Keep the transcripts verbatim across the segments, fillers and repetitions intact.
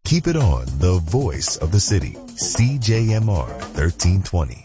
Keep it on the voice of the city, C J M R thirteen twenty.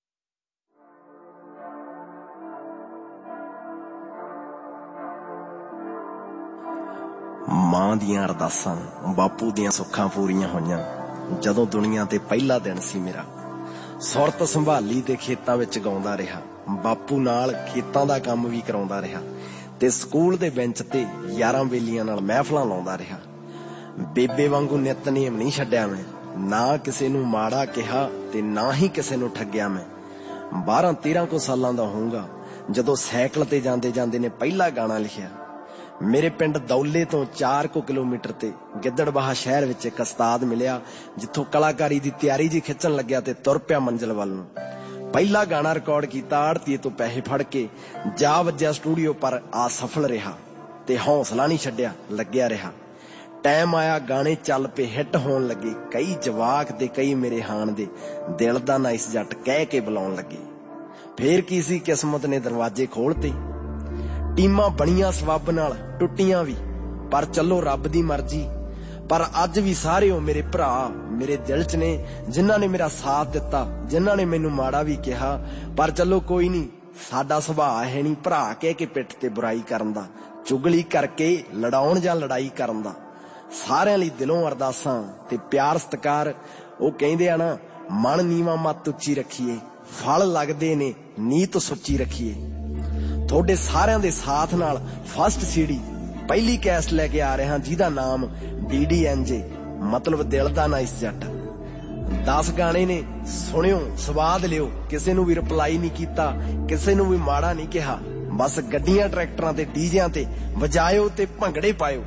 ਮਾਂ ਦੀਆਂ ਅਰਦਾਸਾਂ ਬਾਪੂ ਦੀਆਂ ਸੁੱਖਾਂ ਪੂਰੀਆਂ ਹੋਈਆਂ ਜਦੋਂ ਦੁਨੀਆ ਤੇ ਪਹਿਲਾ ਦਿਨ ਸੀ ਮੇਰਾ। ਸੁਰਤ ਸੰਭਾਲੀ ਤੇ ਖੇਤਾਂ ਵਿੱਚ ਗਾਉਂਦਾ ਰਿਹਾ, ਬਾਪੂ ਨਾਲ ਖੇਤਾਂ ਦਾ ਕੰਮ ਵੀ ਕਰਾਉਂਦਾ ਰਿਹਾ ਤੇ ਸਕੂਲ ਦੇ ਬੈਂਚ ਤੇ ਯਾਰਾਂ ਬੇਲੀਆਂ ਨਾਲ ਮਹਿਫਲਾਂ ਲਾਉਂਦਾ ਰਿਹਾ। ਬੇਬੇ ਵਾਂਗੂ ਨਿਤਨੇਮ ਨਹੀਂ ਛੱਡਿਆ ਮੈਂ, ਨਾ ਕਿਸੇ ਨੂੰ ਮਾੜਾ ਕਿਹਾ ਤੇ ਨਾ ਹੀ ਕਿਸੇ ਨੂੰ ਠੱਗਿਆ ਮੈਂ। ਬਾਰਾਂ ਤੇਰਾਂ ਕੁ ਸਾਲਾਂ ਦਾ ਹੋਊਗਾ ਜਦੋਂ ਸਾਈਕਲ ਤੇ ਜਾਂਦੇ ਜਾਂਦੇ ਨੇ ਪਹਿਲਾ ਗਾਣਾ ਲਿਖਿਆ। ਮੇਰੇ ਪਿੰਡ ਦੌਲੇ ਤੋਂ ਚਾਰ ਕੁ ਕਿਲੋਮੀਟਰ ਤੇ ਗਿੱਦੜਬਾਹਾ ਸ਼ਹਿਰ ਵਿੱਚ ਇੱਕ ਉਸਤਾਦ ਮਿਲਿਆ ਜਿੱਥੋਂ ਕਲਾਕਾਰੀ ਦੀ ਤਿਆਰੀ ਜੀ ਖਿੱਚਣ ਲੱਗਿਆ ਤੇ ਤੁਰ ਪਿਆ ਮੰਜ਼ਿਲ ਵੱਲ ਨੂੰ। ਪਹਿਲਾ ਗਾਣਾ ਰਿਕਾਰਡ ਕੀਤਾ ਆੜਤੀਏ ਤੋਂ ਪੈਸੇ ਫੜ ਕੇ, ਜਾ ਵੱਜਿਆ ਸਟੂਡੀਓ ਪਰ ਅਸਫਲ ਰਿਹਾ ਤੇ ਹੌਸਲਾ ਨਹੀਂ ਛੱਡਿਆ, ਲੱਗਿਆ ਰਿਹਾ। ਟਾਈਮ ਆਇਆ ਗਾਣੇ ਚੱਲ ਪਏ, ਹਿੱਟ ਹੋਣ ਲੱਗੇ। ਕਈ ਜਵਾਕ ਤੇ ਕਈ ਮੇਰੇ ਹਾਣ ਦੇ ਦਿਲ ਦਾ ਨਾਈਸ ਜੱਟ ਕਹਿ ਕੇ ਬੁਲਾਉਣ ਲੱਗੇ। ਫੇਰ ਕੀ ਸੀ, ਕਿਸਮਤ ਨੇ ਦਰਵਾਜ਼ੇ ਖੋਲ੍ਹਤੇ। ਟੀਮਾਂ ਬਣੀਆਂ ਸਬੱਬ ਨਾਲ, ਟੁੱਟੀਆਂ ਵੀ, ਪਰ ਚੱਲੋ ਰੱਬ ਦੀ ਮਰਜ਼ੀ। ਪਰ ਅੱਜ ਵੀ ਸਾਰੇ ਉਹ ਮੇਰੇ ਭਰਾ ਮੇਰੇ ਦਿਲ 'ਚ ਨੇ ਜਿਨ੍ਹਾਂ ਨੇ ਮੇਰਾ ਸਾਥ ਦਿੱਤਾ, ਜਿਨ੍ਹਾਂ ਨੇ ਮੈਨੂੰ ਮਾੜਾ ਵੀ ਕਿਹਾ। ਪਰ ਚੱਲੋ ਕੋਈ ਨਹੀਂ, ਸਾਡਾ ਸੁਭਾਅ ਹੈ ਨਹੀਂ ਭਰਾ ਕਹਿ ਕੇ ਪਿੱਠ ਤੇ ਬੁਰਾਈ ਕਰਨ ਦਾ, ਚੁਗਲੀ ਕਰਕੇ ਲੜਾਉਣ ਜਾਂ ਲੜਾਈ ਕਰਨ ਦਾ। ਸਾਰਿਆਂ ਲਈ ਦਿਲੋਂ ਅਰਦਾਸਾਂ ਤੇ ਪਿਆਰ ਸਤਿਕਾਰ। ਉਹ ਕਹਿੰਦੇ ਆ ਨਾ, ਮਨ ਨੀਵਾਂ ਮੱਤ ਉੱਚੀ ਰੱਖੀਏ, ਫਲ ਲੱਗਦੇ ਨੇ ਨੀਤ ਸੁੱਚੀ ਰੱਖੀਏ। ਤੁਹਾਡੇ ਸਾਰਿਆਂ ਦੇ ਸਾਥ ਨਾਲ ਫਸਟ ਸੀਡੀ ਪਹਿਲੀ ਕੈਸਟ ਲੈ ਕੇ ਆ ਰਿਹਾ ਜਿਹਦਾ ਨਾਮ ਡੀ ਡੀ ਐਨ ਜੇ, ਮਤਲਬ ਦਿਲ ਦਾ ਨਾਈਸ ਜੱਟ। ਦਸ ਗਾਣੇ ਨੇ, ਸੁਣਿਓ, ਸਵਾਦ ਲਿਓ। ਕਿਸੇ ਨੂੰ ਵੀ ਰਿਪਲਾਈ ਨਹੀਂ ਕੀਤਾ, ਕਿਸੇ ਨੂੰ ਵੀ ਮਾੜਾ ਨਹੀਂ ਕਿਹਾ। ਬਸ ਗੱਡੀਆਂ ਟਰੈਕਟਰਾਂ ਤੇ ਡੀਜਿਆਂ ਤੇ ਵਜਾਇਓ ਤੇ ਭੰਗੜੇ ਪਾਇਓ।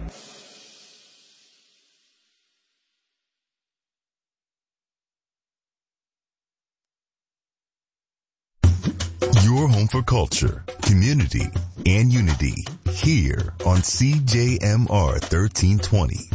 Your home for culture, community, and unity here on C J M R thirteen twenty.